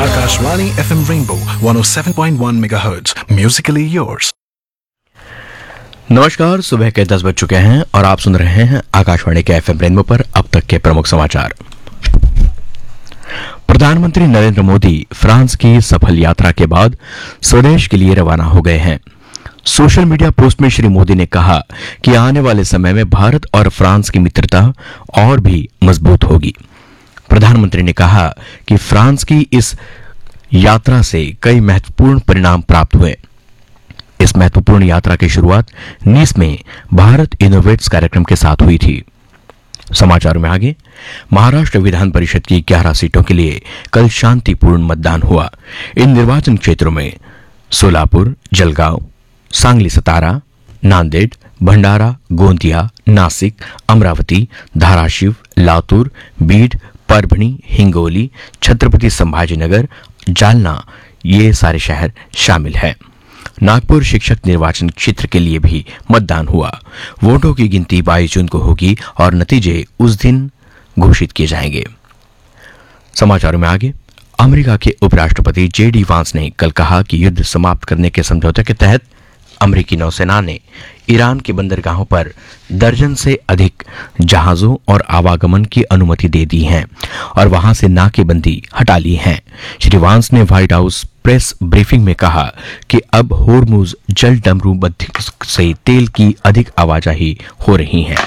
Akashvani FM Rainbow 107.1 MHz. Musically yours. नमस्कार, सुबह के 10 बज चुके हैं और आप सुन रहे हैं आकाशवाणी के एफएम रेनबो पर अब तक के प्रमुख समाचार। प्रधानमंत्री नरेंद्र मोदी फ्रांस की सफल यात्रा के बाद स्वदेश के लिए रवाना हो गए हैं। सोशल मीडिया पोस्ट में श्री मोदी ने कहा कि आने वाले समय में भारत और फ्रांस की मित्रता और भी मजबूत होगी। प्रधानमंत्री ने कहा कि फ्रांस की इस यात्रा से कई महत्वपूर्ण परिणाम प्राप्त हुए। इस महत्वपूर्ण यात्रा की शुरुआत नीस में भारत इनोवेट्स कार्यक्रम के साथ हुई थी। समाचार में आगे, महाराष्ट्र विधान परिषद की 11 सीटों के लिए कल शांतिपूर्ण मतदान हुआ। इन निर्वाचन क्षेत्रों में सोलापुर, जलगांव, सांगली, सतारा, नांदेड़, भंडारा, गोंदिया, नासिक, अमरावती, धाराशिव, लातूर, बीड, परभणी, हिंगोली, छत्रपति संभाजीनगर, जालना, ये सारे शहर शामिल हैं। नागपुर शिक्षक निर्वाचन क्षेत्र के लिए भी मतदान हुआ। वोटों की गिनती 22 जून को होगी और नतीजे उस दिन घोषित किए जाएंगे। समाचारों में आगे, अमेरिका के उपराष्ट्रपति जेडी वांस ने कल कहा कि युद्ध समाप्त करने के समझौते के तहत अमेरिकी नौसेना ने ईरान की बंदरगाहों पर दर्जन से अधिक जहाजों और आवागमन की अनुमति दे दी है और वहां से नाकेबंदी हटा ली है। श्री वांस ने व्हाइट हाउस प्रेस ब्रीफिंग में कहा कि अब होर्मुज जल डमरू बंदर से तेल की अधिक आवाजाही हो रही है।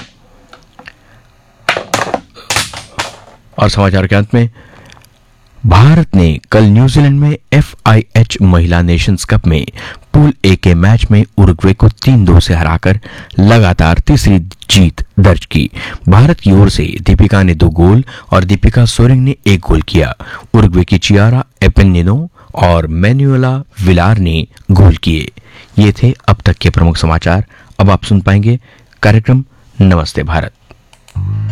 और समाचार के अंत में, भारत ने कल न्यूजीलैंड में FIH महिला नेशंस कप में पूल ए के मैच में उरुग्वे को 3-2 से हराकर लगातार तीसरी जीत दर्ज की। भारत की ओर से दीपिका ने 2 गोल और दीपिका सोरेंग ने 1 गोल किया। उरुग्वे की चियारा एपेनिनो और मैनुएला विलार ने गोल किए। ये थे अब तक के प्रमुख समाचार। अब आप सुन पाएंगे कार्यक्रम नमस्ते भारत।